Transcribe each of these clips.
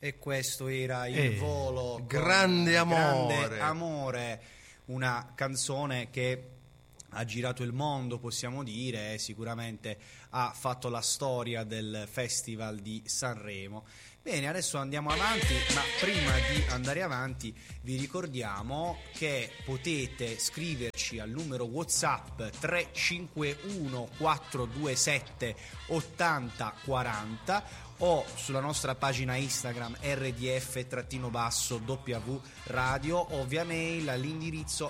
E questo era Il volo. Grande amore. Grande amore, una canzone che ha girato il mondo, possiamo dire, e sicuramente ha fatto la storia del Festival di Sanremo. Bene, adesso andiamo avanti, ma prima di andare avanti vi ricordiamo che potete scriverci al numero WhatsApp 351 427 8040 o sulla nostra pagina Instagram rdf-w radio o via mail all'indirizzo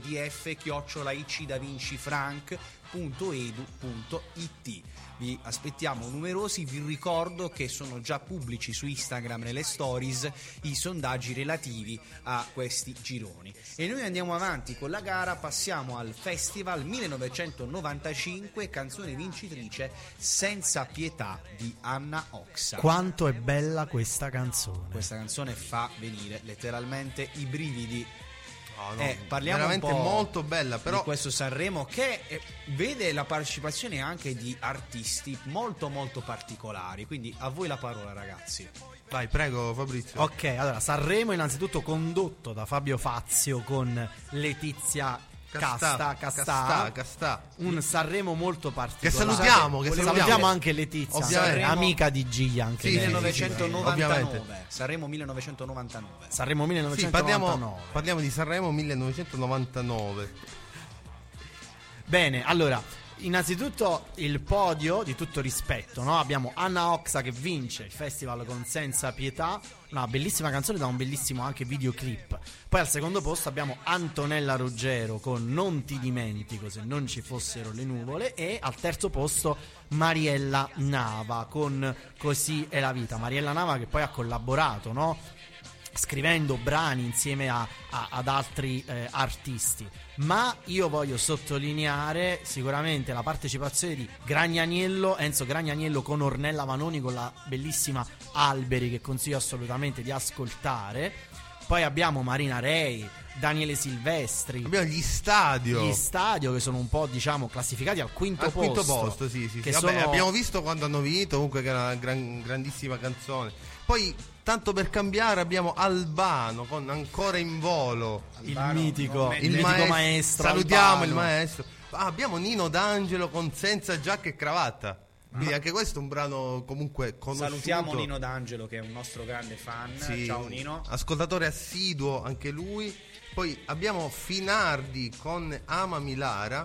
rdf@davincifrank.edu.it. Vi aspettiamo numerosi, vi ricordo che sono già pubblici su Instagram nelle stories i sondaggi relativi a questi gironi. E noi andiamo avanti con la gara, passiamo al Festival 1995, canzone vincitrice Senza pietà di Anna Oxa. Quanto è bella questa canzone. Questa canzone fa venire letteralmente i brividi. Parliamo veramente un po' molto bella, però di questo Sanremo che vede la partecipazione anche di artisti molto molto particolari, quindi a voi la parola, ragazzi. vai, prego Fabrizio. Ok, allora Sanremo innanzitutto condotto da Fabio Fazio con Letizia Castà. Un Sanremo molto particolare. Che salutiamo anche Letizia, ovviamente. Amica di Gia anche sì, lei. 1999. Sanremo 1999. Sanremo 1999. Sì, parliamo di Sanremo 1999. Bene, allora, innanzitutto il podio di tutto rispetto, no? Abbiamo Anna Oxa che vince il festival con Senza pietà, una bellissima canzone da un bellissimo anche videoclip. Poi al secondo posto abbiamo Antonella Ruggero con Non ti dimentico se non ci fossero le nuvole, e al terzo posto Mariella Nava con Così è la vita. Mariella Nava che poi ha collaborato, no? Scrivendo brani insieme ad altri artisti. Ma io voglio sottolineare sicuramente la partecipazione di Enzo Gragnaniello con Ornella Vanoni con la bellissima Alberi, che consiglio assolutamente di ascoltare. Poi abbiamo Marina Rei, Daniele Silvestri, abbiamo gli Stadio che sono un po', diciamo, classificati al quinto posto. Sì. Che Vabbè, abbiamo visto quando hanno vinto, comunque che era una grandissima canzone. Poi tanto per cambiare abbiamo Albano con Ancora in volo, il mitico maestro. Salutiamo Albano. Il maestro. Abbiamo Nino D'Angelo con Senza giacca e cravatta. Quindi anche questo è un brano comunque conosciuto. Salutiamo Nino D'Angelo che è un nostro grande fan. Sì, ciao Nino, ascoltatore assiduo anche lui. Poi abbiamo Finardi con Amami Lara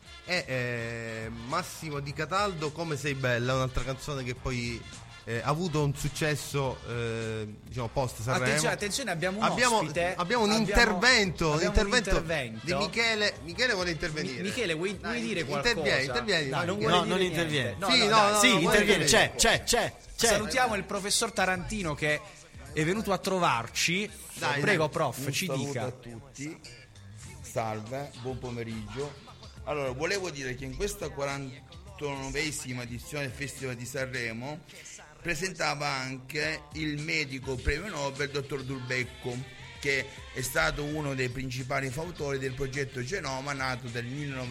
e Massimo Di Cataldo Come sei bella, un'altra canzone che poi ha avuto un successo diciamo post Sanremo. Attenzione, abbiamo un ospite. Abbiamo un intervento di Michele. Michele vuole intervenire. Michele, vuoi dire qualcosa? Intervieni. Dai, non interviene. Interviene. C'è. Salutiamo il professor Tarantino che è venuto a trovarci. Prego, prof, ci dica. Un saluto a tutti. Salve, buon pomeriggio. Allora, volevo dire che in questa 49esima edizione del Festival di Sanremo presentava anche il medico premio Nobel dottor Dulbecco, che è stato uno dei principali fautori del progetto Genoma, nato nel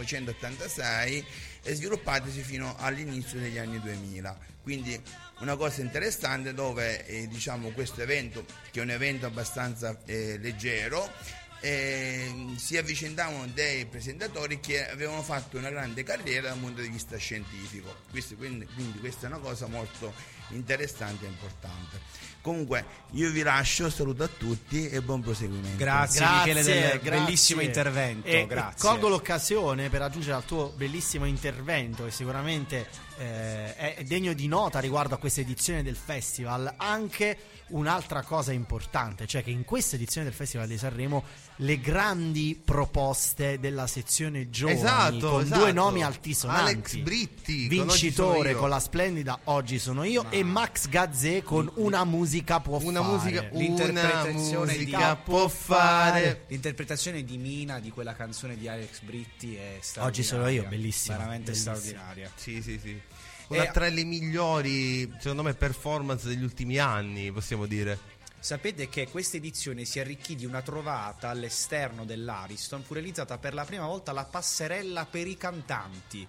1986 e sviluppatosi fino all'inizio degli anni 2000. Quindi una cosa interessante dove diciamo questo evento, che è un evento abbastanza leggero, si avvicendavano dei presentatori che avevano fatto una grande carriera dal punto di vista scientifico. Quindi questa è una cosa molto interessante e importante. Comunque io vi lascio, saluto a tutti e buon proseguimento. Grazie Michele del bellissimo intervento. Grazie. Colgo l'occasione per aggiungere al tuo bellissimo intervento, che sicuramente è degno di nota riguardo a questa edizione del festival, anche un'altra cosa importante, cioè che in questa edizione del Festival di Sanremo le grandi proposte della sezione giovani, con due nomi altisonanti: Alex Britti, vincitore con la splendida Oggi sono io, e Max Gazzè con Una musica può fare. L'interpretazione può fare. L'interpretazione di Mina di quella canzone di Alex Britti è straordinaria. Oggi sono io, bellissima, veramente bellissima. straordinaria. Sì. Una tra le migliori, secondo me, performance degli ultimi anni, possiamo dire. Sapete che questa edizione si arricchì di una trovata all'esterno dell'Ariston. Fu realizzata per la prima volta la passerella per i cantanti.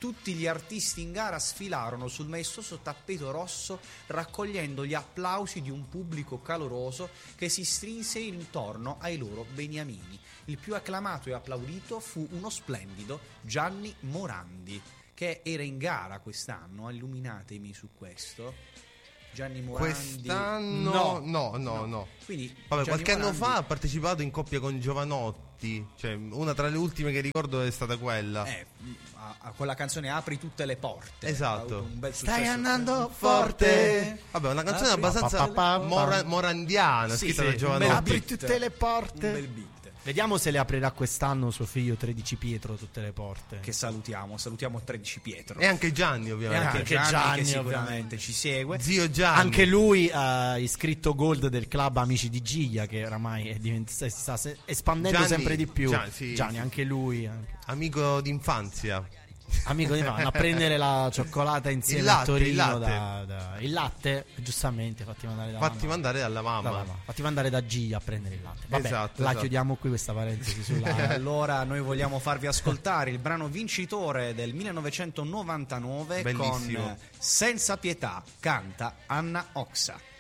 Tutti gli artisti in gara sfilarono sul maestoso tappeto rosso, raccogliendo gli applausi di un pubblico caloroso che si strinse intorno ai loro beniamini. Il più acclamato e applaudito fu uno splendido Gianni Morandi, che era in gara quest'anno. Illuminatemi su questo. Gianni Morandi. Quest'anno no. Quindi Vabbè, Gianni qualche anno Morandi- fa ha partecipato in coppia con Giovanotti, cioè una tra le ultime che ricordo è stata quella. con la canzone Apri tutte le porte. Esatto. Ha avuto un bel Stai successo. andando forte. Vabbè, una canzone Apri- abbastanza Pa, pa, pa, pa. morandiana, Sì, scritta sì, da un Giovanotti. bel Apri beat. tutte le porte. Un bel beat. Vediamo se le aprirà quest'anno suo figlio 13 Pietro tutte le porte. Che salutiamo 13 Pietro. E anche Gianni, E ovviamente. anche anche Gianni, Gianni, che sicuramente ovviamente. ci segue. Zio Gianni. Anche lui ha iscritto Gold del club Amici di Giglia, che oramai si sta espandendo Gianni- sempre di più. sì, Gianni, sì. anche lui. Amico d'infanzia. Amico di vanno a prendere la cioccolata insieme Il a latte, Torino. il latte. Il latte, giustamente, fatti mandare da Fatti mamma. mandare dalla mamma. Fatti mandare da Giglia a prendere il latte. Vabbè, Esatto, la esatto. chiudiamo qui questa parentesi sulla. Allora noi vogliamo farvi ascoltare il brano vincitore del 1999 Bellissimo. con Senza pietà, canta Anna Oxa.